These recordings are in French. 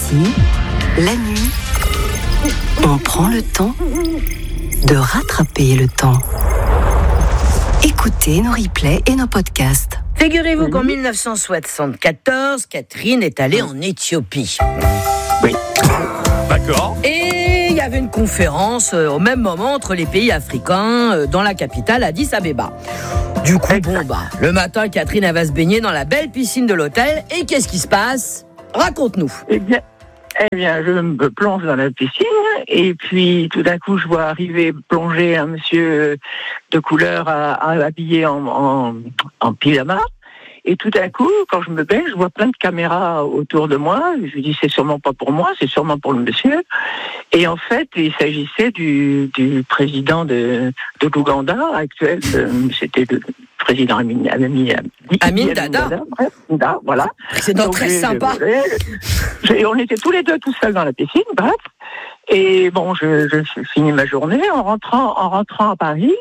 Ici, la nuit, on prend le temps de rattraper le temps. Écoutez nos replays et nos podcasts. Figurez-vous qu'en 1974, Catherine est allée en Éthiopie. Oui. D'accord. Et il y avait une conférence au même moment entre les pays africains dans la capitale Addis Abeba. Du coup, le matin, Catherine, elle va se baigner dans la belle piscine de l'hôtel. Et qu'est-ce qui se passe ? Raconte-nous. Eh bien, je me plonge dans la piscine et puis tout d'un coup, je vois arriver plonger un monsieur de couleur habillé en pyjama. Et tout d'un coup, quand je me baigne, je vois plein de caméras autour de moi. Je me dis, c'est sûrement pas pour moi, c'est sûrement pour le monsieur. Et en fait, il s'agissait du président de l'Ouganda actuel. C'était le président Amin Dada. Bref, voilà. C'est donc très sympa. On était tous les deux tout seuls dans la piscine, bref. Et bon, je finis ma journée en rentrant à Paris.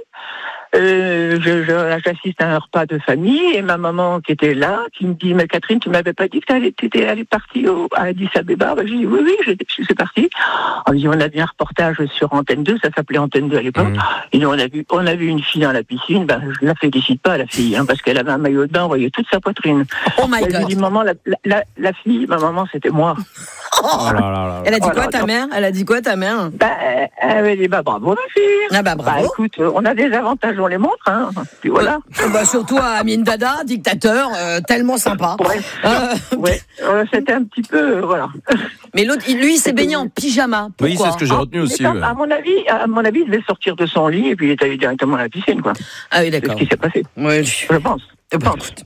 J'assiste à un repas de famille et ma maman qui était là, qui me dit, mais Catherine, tu m'avais pas dit que t'étais allée partie à Addis Abeba? J'ai dit, oui, je suis partie. On dit, on a vu un reportage sur Antenne 2, ça s'appelait Antenne 2 à l'époque. Et on a vu une fille dans la piscine, je la félicite pas, la fille, parce qu'elle avait un maillot de bain, on voyait toute sa poitrine. Oh my God. Je dis, maman, la fille, ma maman, c'était moi. Oh là. Elle a dit quoi, ta mère? Elle a dit quoi, ta mère? Elle m'a dit, bravo, ma fille. Ah bravo. Écoute, on a des avantages, on les montre, hein. Puis voilà. Surtout à Amin Dada, dictateur, tellement sympa. Ouais. C'était un petit peu, voilà. Mais l'autre, lui, il s'est baigné en pyjama. Pourquoi? Oui, c'est ce que j'ai retenu aussi. À mon avis, il devait sortir de son lit et puis il est allé directement à la piscine, quoi. Ah oui, d'accord. C'est ce qui s'est passé. Oui, je pense. Écoute.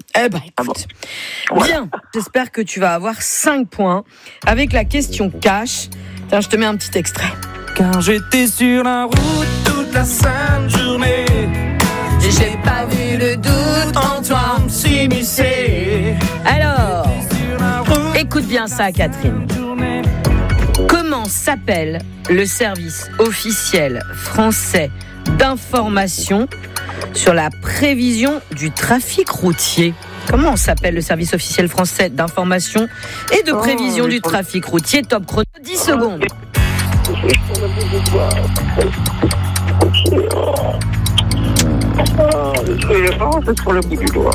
Bien, j'espère que tu vas avoir 5 points avec la question cash. Tiens, je te mets un petit extrait. Car j'étais sur la route toute la sainte journée. J'ai pas vu le doute en toi s'immiscer. Alors, écoute bien ça, Catherine. Comment s'appelle le service officiel français d'information sur la prévision du trafic routier? Comment s'appelle le service officiel français d'information et de prévision du trafic routier? Top chrono, 10 secondes. Sur le bout du doigt.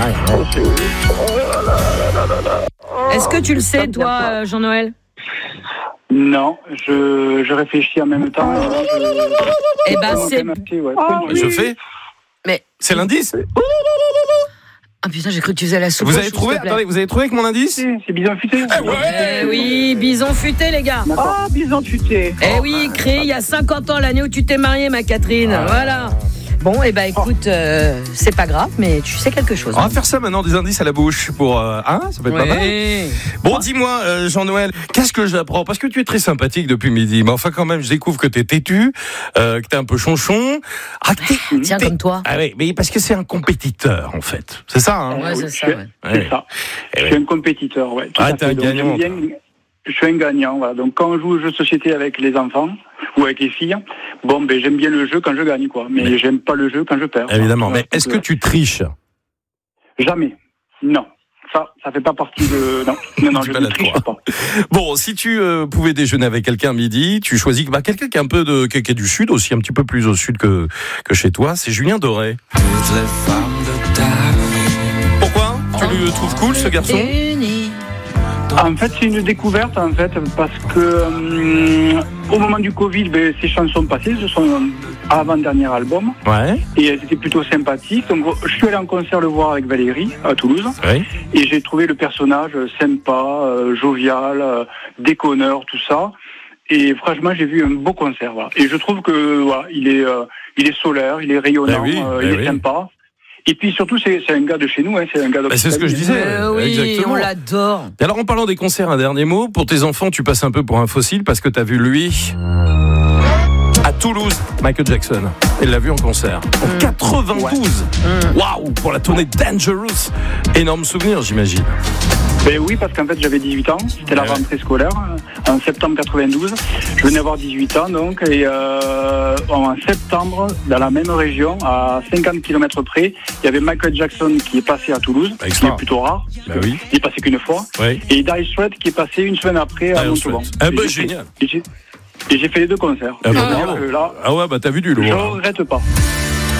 Est-ce que tu le sais, toi, Jean-Noël? Non, je réfléchis en même temps. Eh ben, c'est... Je fais. Mais... C'est l'indice. Ah putain, j'ai cru que tu faisais la soupe. Vous avez trouvé? Attendez, vous avez trouvé avec mon indice? C'est Bison Futé. Eh oui, Bison Futé, les gars. Ah, Bison Futé. Eh oui, créé il y a 50 ans, l'année où tu t'es mariée, ma Catherine. Voilà. Bon, écoute, c'est pas grave, mais tu sais quelque chose. On va faire ça maintenant, des indices à la bouche pour... ça peut être pas mal. Bon, dis-moi, Jean-Noël, qu'est-ce que j'apprends? Parce que tu es très sympathique depuis midi, mais enfin quand même, je découvre que t'es têtu, que t'es un peu chonchon. Tiens, comme toi. Ah oui, mais parce que c'est un compétiteur, en fait. C'est ça, hein? Ouais, c'est ça, ouais. C'est ça. Je suis un compétiteur, ouais. T'es un gagnant. Je suis un gagnant, voilà. Donc quand on joue aux jeux de société avec les enfants ou avec les filles, j'aime bien le jeu quand je gagne, quoi. Mais j'aime pas le jeu quand je perds. Évidemment. Mais est-ce que tu triches? Jamais. Non. Ça fait pas partie de... Non, je ne triche pas. Bon, si tu pouvais déjeuner avec quelqu'un midi, tu choisis quelqu'un qui est un peu qui est du sud aussi, un petit peu plus au sud que chez toi, c'est Julien Doré. Pourquoi? Tu le trouves cool, ce garçon? En fait, c'est une découverte, parce que au moment du Covid, ces chansons passées, ce sont avant-dernier album. Ouais. Et elles étaient plutôt sympathiques. Donc, je suis allé en concert le voir avec Valérie, à Toulouse. Ouais. Et j'ai trouvé le personnage sympa, jovial, déconneur, tout ça. Et franchement, j'ai vu un beau concert, voilà. Et je trouve que, il est solaire, il est rayonnant, il est sympa. Et puis surtout, c'est un gars de chez nous, c'est un gars de... c'est ce que je disais. Oui, exactement. on l'adore. Et alors, en parlant des concerts, un dernier mot. Pour tes enfants, tu passes un peu pour un fossile parce que t'as vu lui à Toulouse, Michael Jackson. Elle l'a vu en concert. En 92. Waouh, pour la tournée Dangerous. Énorme souvenir, j'imagine. Ben oui, parce qu'en fait j'avais 18 ans, c'était la rentrée scolaire, en septembre 92. Je venais avoir 18 ans donc, et en septembre, dans la même région, à 50 km près, il y avait Michael Jackson qui est passé à Toulouse, ce qui est plutôt rare, il est passé qu'une fois, et Dire Straits qui est passé une semaine après à Montauban. Génial. Et j'ai fait les deux concerts. Ah ouais, bah t'as vu du lourd. Je ne regrette pas.